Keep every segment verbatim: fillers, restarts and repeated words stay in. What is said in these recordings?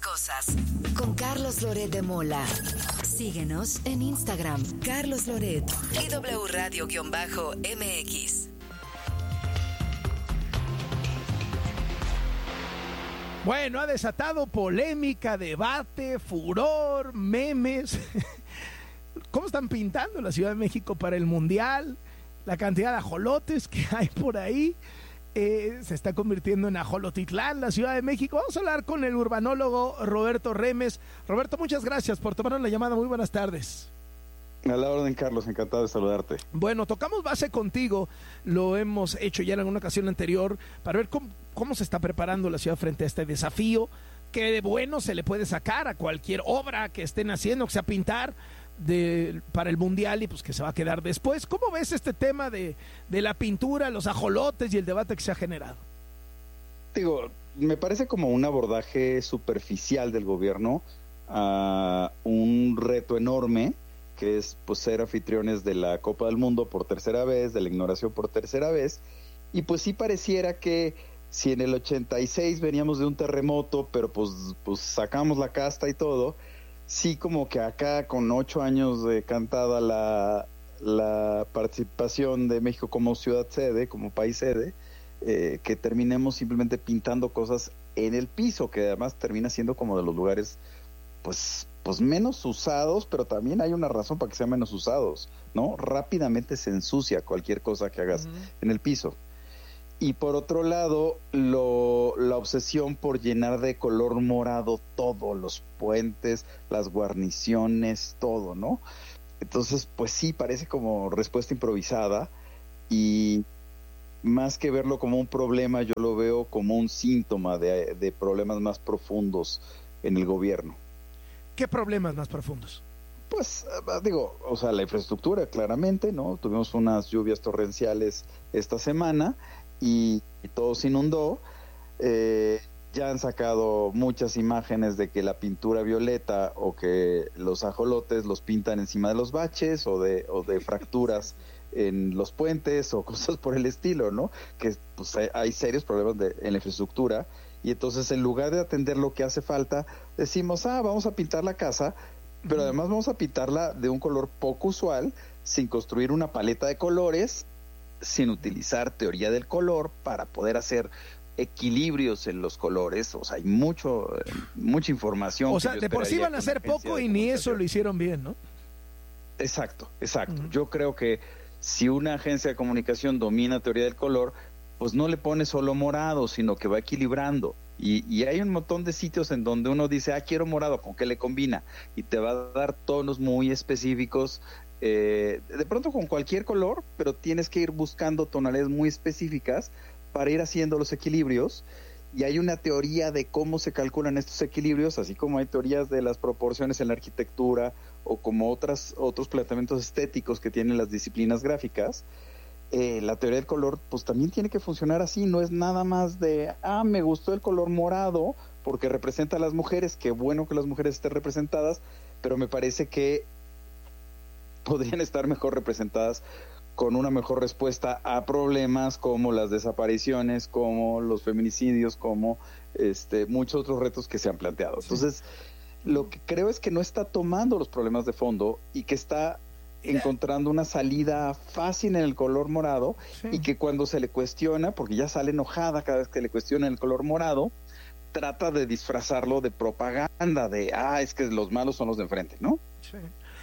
cosas con Carlos Loret de Mola. Síguenos en Instagram, Carlos Loret y W Radio-M X. Bueno, ha desatado polémica, debate, furor, memes. ¿Cómo están pintando la Ciudad de México para el Mundial? La cantidad de ajolotes que hay por ahí. Eh, se está convirtiendo en Ajolotitlán, la Ciudad de México. Vamos a hablar con el urbanólogo Roberto Remes. Roberto, muchas gracias por tomarnos la llamada. Muy buenas tardes. A la orden, Carlos, encantado de saludarte. Bueno, tocamos base contigo, lo hemos hecho ya en alguna ocasión anterior, para ver cómo, cómo se está preparando la ciudad frente a este desafío, qué de bueno se le puede sacar a cualquier obra que estén haciendo, que sea pintar de, para el Mundial y pues que se va a quedar después. ¿Cómo ves este tema de, de la pintura, los ajolotes y el debate que se ha generado? Digo, me parece como un abordaje superficial del gobierno a un reto enorme, que es pues ser anfitriones de la Copa del Mundo por tercera vez, de la ignoración por tercera vez, y pues sí pareciera que si en el ochenta y seis veníamos de un terremoto, pero pues, pues sacamos la casta y todo, sí como que acá con ocho años de cantada la, la participación de México como ciudad sede, como país sede, eh, que terminemos simplemente pintando cosas en el piso, que además termina siendo como de los lugares pues pues menos usados, pero también hay una razón para que sean menos usados, ¿no? Rápidamente se ensucia cualquier cosa que hagas uh-huh. en el piso. Y por otro lado, lo, la obsesión por llenar de color morado todo, los puentes, las guarniciones, todo, ¿no? Entonces, pues sí, parece como respuesta improvisada, y más que verlo como un problema, yo lo veo como un síntoma de, de problemas más profundos en el gobierno. ¿Qué problemas más profundos? Pues, digo, o sea, la infraestructura, claramente, ¿no? Tuvimos unas lluvias torrenciales esta semana y, y todo se inundó. Eh, ya han sacado muchas imágenes de que la pintura violeta o que los ajolotes los pintan encima de los baches o de, o de fracturas en los puentes o cosas por el estilo, ¿no? Que pues, hay, hay serios problemas de, en la infraestructura. Y entonces, en lugar de atender lo que hace falta, decimos, ah, vamos a pintar la casa, pero además vamos a pintarla de un color poco usual, sin construir una paleta de colores, sin utilizar teoría del color para poder hacer equilibrios en los colores. O sea, hay mucho, mucha información. O sea, de por sí van a hacer poco y ni eso lo hicieron bien, ¿no? Exacto, exacto. Uh-huh. Yo creo que si una agencia de comunicación domina teoría del color, pues no le pone solo morado, sino que va equilibrando. Y, y hay un montón de sitios en donde uno dice, ah, quiero morado, ¿con qué le combina? Y te va a dar tonos muy específicos, eh, de pronto con cualquier color, pero tienes que ir buscando tonalidades muy específicas para ir haciendo los equilibrios. Y hay una teoría de cómo se calculan estos equilibrios, así como hay teorías de las proporciones en la arquitectura o como otras, otros planteamientos estéticos que tienen las disciplinas gráficas. Eh, la teoría del color pues también tiene que funcionar así, no es nada más de, ah, me gustó el color morado porque representa a las mujeres, qué bueno que las mujeres estén representadas, pero me parece que podrían estar mejor representadas con una mejor respuesta a problemas como las desapariciones, como los feminicidios, como este muchos otros retos que se han planteado. Entonces, sí. Lo que creo es que no está tomando los problemas de fondo y que está encontrando una salida fácil en el color morado, sí. Y que cuando se le cuestiona, porque ya sale enojada cada vez que le cuestionan el color morado, trata de disfrazarlo de propaganda, de, ah, es que los malos son los de enfrente, ¿no? Sí.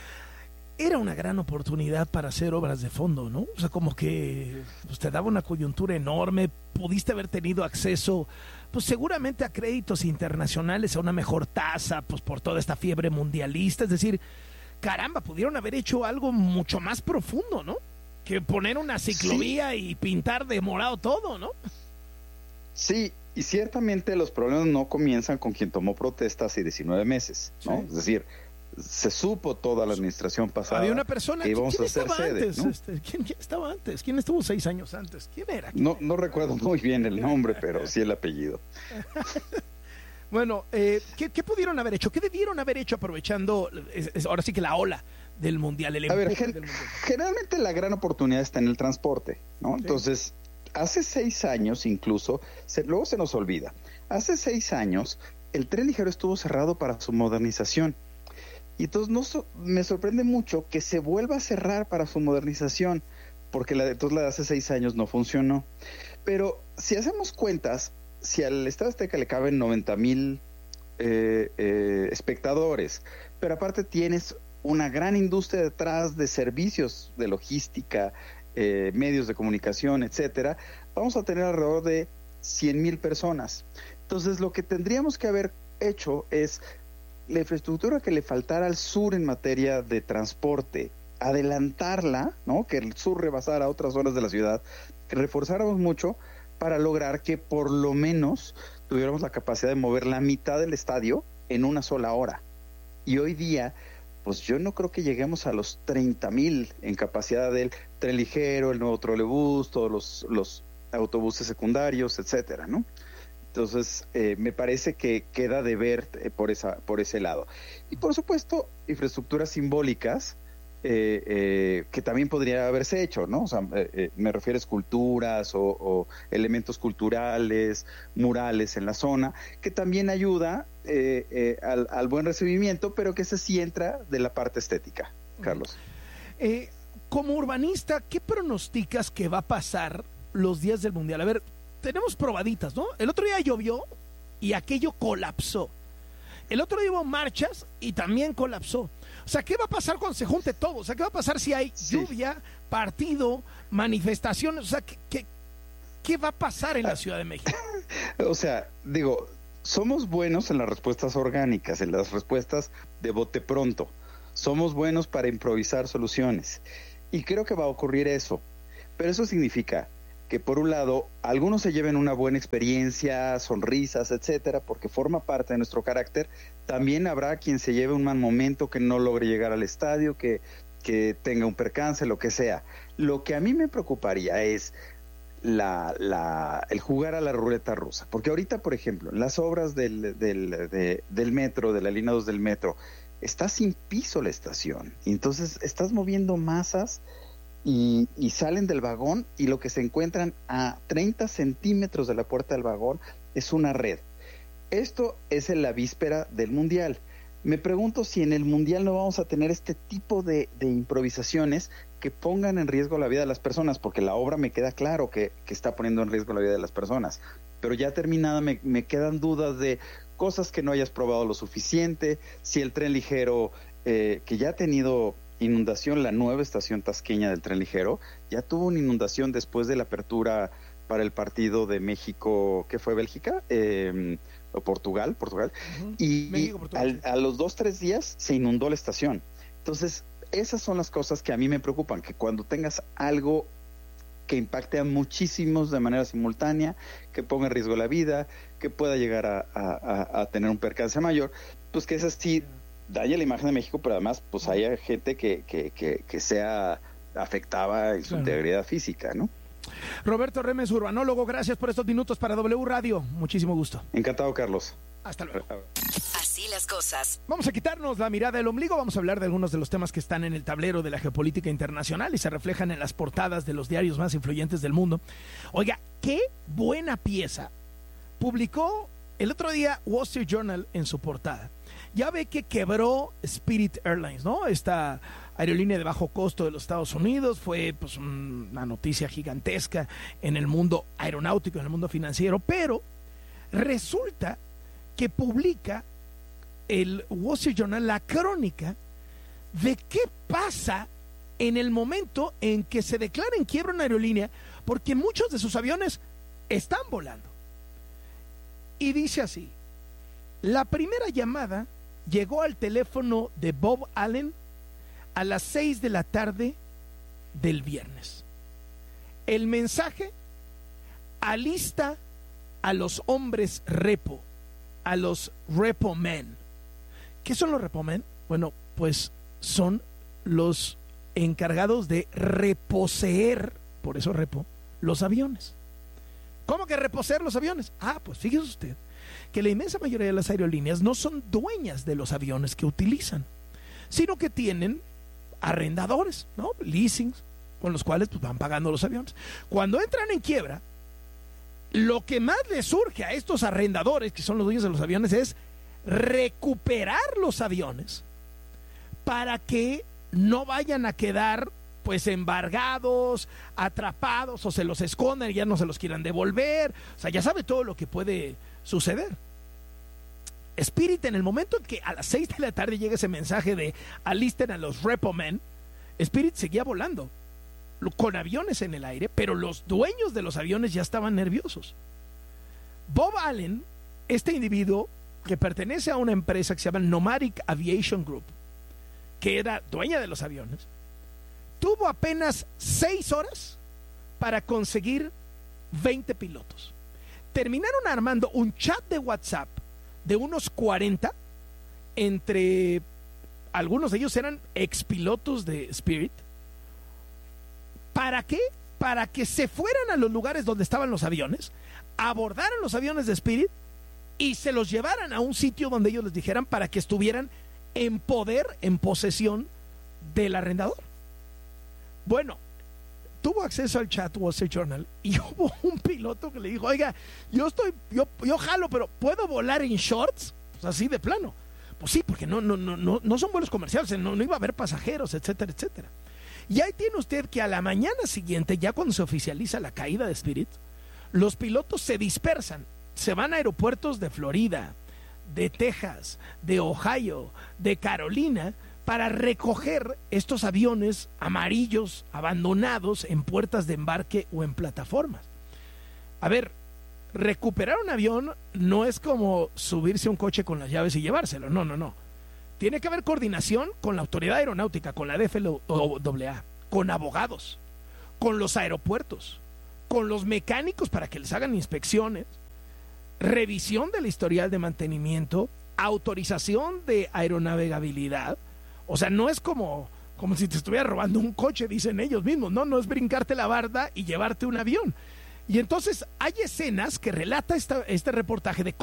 Era una gran oportunidad para hacer obras de fondo, ¿no? O sea, como que pues, te daba una coyuntura enorme, pudiste haber tenido acceso, pues seguramente a créditos internacionales, a una mejor tasa, pues por toda esta fiebre mundialista, es decir, caramba, pudieron haber hecho algo mucho más profundo, ¿no? Que poner una ciclovía sí. Y pintar de morado todo, ¿no? Sí, y ciertamente los problemas no comienzan con quien tomó protesta hace diecinueve meses, ¿no? Sí. Es decir, se supo toda la administración pasada. Había una persona que íbamos a hacer estaba sede, antes, ¿no? este, ¿quién, ¿Quién estaba antes? ¿Quién estuvo seis años antes? ¿Quién era? ¿Quién no, era? no recuerdo muy bien el nombre, pero sí el apellido. Bueno, eh, ¿qué, ¿qué pudieron haber hecho? ¿Qué debieron haber hecho aprovechando, es, es, ahora sí que la ola del Mundial? El a ver, gen- del mundial. generalmente la gran oportunidad está en el transporte, ¿no? Sí. Entonces, hace seis años incluso, se, luego se nos olvida, hace seis años el tren ligero estuvo cerrado para su modernización. Y entonces no so, me sorprende mucho que se vuelva a cerrar para su modernización, porque la, entonces la de hace seis años no funcionó. Pero si hacemos cuentas, si al Estadio Azteca le caben noventa mil eh, eh, espectadores, pero aparte tienes una gran industria detrás de servicios de logística, eh, medios de comunicación, etcétera, vamos a tener alrededor de cien mil personas. Entonces lo que tendríamos que haber hecho es la infraestructura que le faltara al sur en materia de transporte, adelantarla, ¿no? Que el sur rebasara otras zonas de la ciudad, que reforzáramos mucho para lograr que por lo menos tuviéramos la capacidad de mover la mitad del estadio en una sola hora. Y hoy día, pues yo no creo que lleguemos a los treinta mil en capacidad del tren ligero, el nuevo trolebús, todos los, los autobuses secundarios, etcétera, ¿no? Entonces, eh, me parece que queda de ver eh, por esa por ese lado. Y por supuesto, infraestructuras simbólicas eh, eh, que también podría haberse hecho, ¿no? O sea, eh, eh, me refiero a esculturas o, o elementos culturales, murales en la zona, que también ayuda eh, eh, al, al buen recibimiento, pero que ese sí entra de la parte estética, Carlos. Eh, como urbanista, ¿qué pronosticas que va a pasar los días del Mundial? A ver, tenemos probaditas, ¿no? El otro día llovió y aquello colapsó. El otro día hubo marchas y también colapsó. O sea, ¿qué va a pasar cuando se junte todo? O sea, ¿qué va a pasar si hay sí. lluvia, partido, manifestaciones? O sea, ¿qué, qué, qué va a pasar en la Ciudad de México? O sea, digo, somos buenos en las respuestas orgánicas, en las respuestas de bote pronto. Somos buenos para improvisar soluciones. Y creo que va a ocurrir eso. Pero eso significa que por un lado, algunos se lleven una buena experiencia, sonrisas, etcétera, porque forma parte de nuestro carácter. También habrá quien se lleve un mal momento, que no logre llegar al estadio, que, que tenga un percance, lo que sea. Lo que a mí me preocuparía es la, la, el jugar a la ruleta rusa. Porque ahorita, por ejemplo, en las obras del, del, de, del metro, de la línea dos del metro, está sin piso la estación. Y entonces estás moviendo masas Y, y salen del vagón y lo que se encuentran a treinta centímetros de la puerta del vagón es una red. Esto es en la víspera del Mundial. Me pregunto si en el Mundial no vamos a tener este tipo de, de improvisaciones que pongan en riesgo la vida de las personas, porque la obra me queda claro que, que está poniendo en riesgo la vida de las personas. Pero ya terminada me, me quedan dudas de cosas que no hayas probado lo suficiente, si el tren ligero, eh, que ya ha tenido inundación, la nueva estación tasqueña del tren ligero, ya tuvo una inundación después de la apertura para el partido de México, ¿qué fue? ¿Bélgica? Eh, o Portugal, Portugal. Uh-huh. Y, México, Portugal. Al, a los dos, tres días se inundó la estación. Entonces, esas son las cosas que a mí me preocupan, que cuando tengas algo que impacte a muchísimos de manera simultánea, que ponga en riesgo la vida, que pueda llegar a, a, a tener un percance mayor, pues que esas sí daña la imagen de México, pero además pues haya gente que, que, que, que sea afectada en su claro. integridad física, ¿no? Roberto Remes, urbanólogo, gracias por estos minutos para W Radio. Muchísimo gusto. Encantado, Carlos. Hasta luego. Así las cosas. Vamos a quitarnos la mirada del ombligo, vamos a hablar de algunos de los temas que están en el tablero de la geopolítica internacional y se reflejan en las portadas de los diarios más influyentes del mundo. Oiga, qué buena pieza publicó el otro día Wall Street Journal en su portada. Ya ve que quebró Spirit Airlines, ¿no? Esta aerolínea de bajo costo de los Estados Unidos. Fue pues una noticia gigantesca en el mundo aeronáutico, en el mundo financiero. Pero resulta que publica el Wall Street Journal la crónica de qué pasa en el momento en que se declara en quiebra una aerolínea, porque muchos de sus aviones están volando. Y dice así: la primera llamada llegó al teléfono de Bob Allen a las seis de la tarde del viernes. El mensaje: alista a los hombres repo, a los repo men. ¿Qué son los repo men? Bueno, pues son los encargados de reposeer, por eso repo, los aviones. ¿Cómo que reposeer los aviones? Ah, pues fíjese usted que la inmensa mayoría de las aerolíneas no son dueñas de los aviones que utilizan, sino que tienen arrendadores, ¿no? Leasings, con los cuales pues, van pagando los aviones. Cuando entran en quiebra, lo que más les surge a estos arrendadores, que son los dueños de los aviones, es recuperar los aviones para que no vayan a quedar pues embargados, atrapados, o se los escondan y ya no se los quieran devolver. O sea, ya sabe todo lo que puede suceder. Spirit, en el momento en que a las seis de la tarde llega ese mensaje de alisten a los repo men, Spirit seguía volando con aviones en el aire, pero los dueños de los aviones ya estaban nerviosos. Bob Allen, este individuo que pertenece a una empresa que se llama Nomadic Aviation Group, que era dueña de los aviones, tuvo apenas seis horas para conseguir veinte pilotos. Terminaron armando un chat de WhatsApp de unos cuarenta, entre algunos de ellos eran expilotos de Spirit. ¿Para qué? Para que se fueran a los lugares donde estaban los aviones, abordaran los aviones de Spirit y se los llevaran a un sitio donde ellos les dijeran para que estuvieran en poder, en posesión del arrendador. Bueno, tuvo acceso al chat Wall Street Journal y hubo un piloto que le dijo, oiga, yo estoy, yo, yo jalo, pero ¿puedo volar en shorts? Pues así de plano. Pues sí, porque no, no, no, no, no son vuelos comerciales, no, no iba a haber pasajeros, etcétera, etcétera. Y ahí tiene usted que a la mañana siguiente, ya cuando se oficializa la caída de Spirit, los pilotos se dispersan, se van a aeropuertos de Florida, de Texas, de Ohio, de Carolina, para recoger estos aviones amarillos abandonados en puertas de embarque o en plataformas. A ver, recuperar un avión no es como subirse a un coche con las llaves y llevárselo, no, no, no. Tiene que haber coordinación con la autoridad aeronáutica, con la D F A A, con abogados, con los aeropuertos, con los mecánicos para que les hagan inspecciones, revisión del historial de mantenimiento, autorización de aeronavegabilidad. O sea, no es como, como si te estuviera robando un coche, dicen ellos mismos. No, no es brincarte la barda y llevarte un avión. Y entonces hay escenas que relata esta, este reportaje de